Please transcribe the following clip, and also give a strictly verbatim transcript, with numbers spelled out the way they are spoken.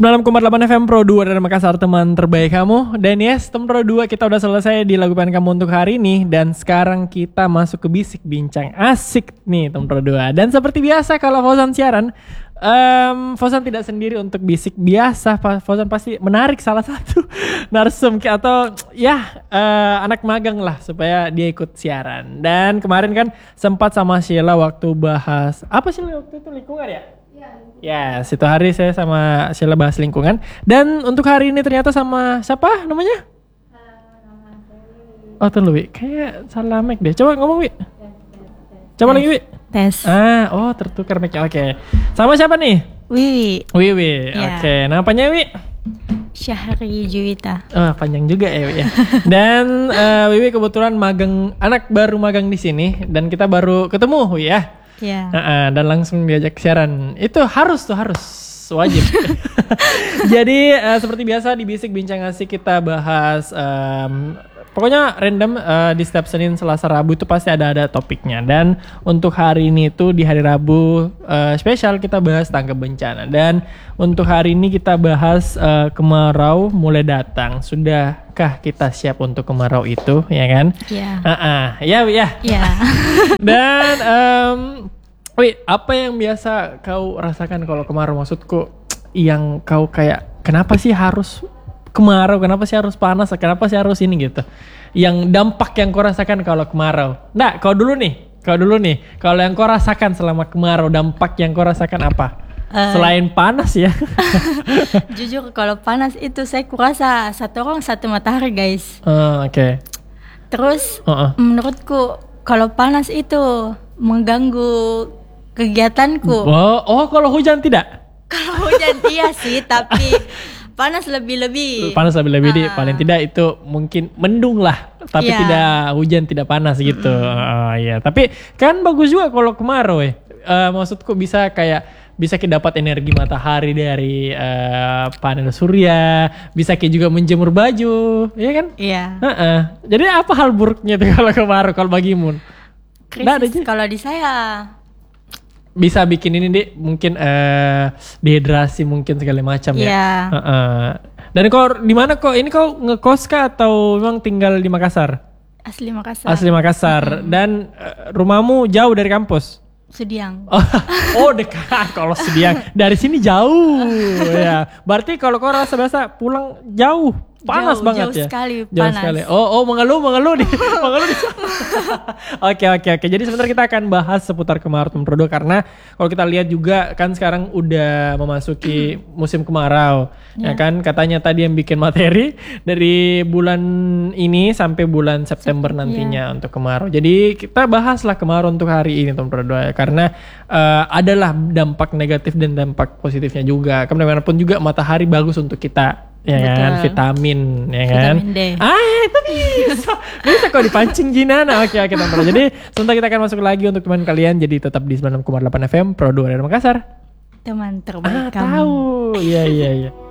sembilan puluh enam koma delapan F M Pro dua dari Makassar, teman terbaik kamu. Dan yes, teman Pro dua kita udah selesai di lagu pilihan kamu untuk hari ini. Dan sekarang kita masuk ke bisik bincang asik nih teman Pro dua. Dan seperti biasa kalau Fauzan siaran, um, Fauzan tidak sendiri untuk bisik biasa. Fauzan pasti menarik salah satu narsum atau ya uh, anak magang lah supaya dia ikut siaran. Dan kemarin kan sempat sama Sheila waktu bahas apa sih waktu itu, lingkungan ya? Ya, yes, itu hari saya sama Sheila bahas lingkungan. Dan untuk hari ini ternyata sama siapa namanya? Oh, tuh Wi. Kayak salah mic deh. Coba ngomong, Wi. Coba lagi, Wi. Tes. Ah, oh tertukar mic. Oke. Okay. Sama siapa nih? Wiwi. Wiwi. Ya. Oke. Okay. Namanya Wi? Syahri Juwita. Oh, panjang juga ya, Wi ya. Dan uh, Wiwi kebetulan magang, anak baru magang di sini dan kita baru ketemu, Wi ya. Ya. Uh-uh, dan langsung diajak siaran. Itu harus tuh harus wajib. Jadi uh, seperti biasa di Bisik Bincang Asik kita bahas um, pokoknya random uh, di setiap Senin, Selasa, Rabu itu pasti ada ada topiknya. Dan untuk hari ini tuh di hari Rabu uh, spesial kita bahas tanggap bencana. Dan untuk hari ini kita bahas uh, kemarau mulai datang. Sudahkah kita siap untuk kemarau itu, ya kan? Iya. Uh-uh. Ya, ya. Iya. Dan um, Wi, apa yang biasa kau rasakan kalau kemarau? Maksudku yang kau kayak kenapa sih harus kemarau, kenapa sih harus panas, kenapa sih harus ini gitu. Yang dampak yang kau rasakan kalau kemarau. Nah, kau dulu nih, kau dulu nih. Kalau yang kau rasakan selama kemarau, dampak yang kau rasakan apa? Uh, Selain panas ya. Jujur kalau panas itu saya kurasa satu orang satu matahari, guys. Uh, Oke. Okay. Terus uh-uh. menurutku kalau panas itu mengganggu kegiatanku. Oh, oh kalau hujan tidak? Kalau hujan iya sih, tapi panas lebih-lebih. Panas lebih-lebih, uh. di, paling tidak itu mungkin mendung lah, tapi yeah. tidak hujan, tidak panas gitu. Mm-hmm. Oh iya, tapi kan bagus juga kalau kemarau ya. Uh, maksudku bisa kayak bisa kita dapat energi matahari dari uh, panel surya, bisa kita juga menjemur baju, ya kan? Iya. Uh-uh. Jadi apa hal buruknya tuh kalau kemarau kalau bagimu? Krisis kalau di saya. Bisa bikin ini deh, mungkin uh, dehidrasi mungkin segala macam ya. Yeah. Uh-uh. Dan kau di mana kok? Ini kau ngekos kah atau memang tinggal di Makassar? Asli Makassar. Asli Makassar. Mm-hmm. Dan uh, rumahmu jauh dari kampus? Sudiang. Oh, oh dekat. Kalau Sudiang dari sini jauh. Ya. Berarti kalau kau rasa biasa pulang jauh. Panas jauh, banget jauh ya. Sekali, jauh panas. sekali. Oh, oh mengeluh, mengeluh nih. mengeluh di Oke, oke, oke. Jadi sebentar kita akan bahas seputar kemarau teman Prodo, karena kalau kita lihat juga kan sekarang udah memasuki musim kemarau. Ya. Ya kan, katanya tadi yang bikin materi dari bulan ini sampai bulan September nantinya ya. Untuk kemarau. Jadi kita bahaslah kemarau untuk hari ini teman Prodo ya, karena uh, adalah dampak negatif dan dampak positifnya juga. Kemanapun juga matahari bagus untuk kita. Ya kan, vitamin, ya kan. Vitamin D. Ah, itu bisa. Bisa kok dipancing Jinana. Oke, oke teman-teman. Jadi, sebentar kita akan masuk lagi untuk teman kalian. Jadi tetap di sembilan puluh enam koma delapan F M Pro dua dari Makassar. Teman terbaik ah, kamu. Tahu. Iya, iya, iya.